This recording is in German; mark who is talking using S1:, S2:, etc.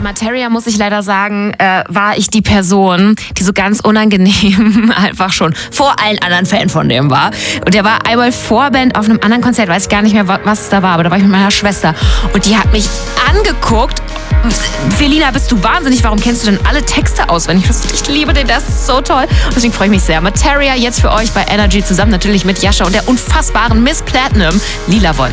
S1: Materia, muss ich leider sagen, war ich die Person, die so ganz unangenehm einfach schon vor allen anderen Fan von dem war. Und der war einmal Vorband auf einem anderen Konzert, weiß ich gar nicht mehr, was da war, aber da war ich mit meiner Schwester. Und die hat mich angeguckt. Felina, bist du wahnsinnig? Warum kennst du denn alle Texte auswendig? Ich liebe den, das ist so toll. Und deswegen freue ich mich sehr. Materia jetzt für euch bei Energy zusammen natürlich mit Jascha und der unfassbaren Miss Platinum, Lila Wolf.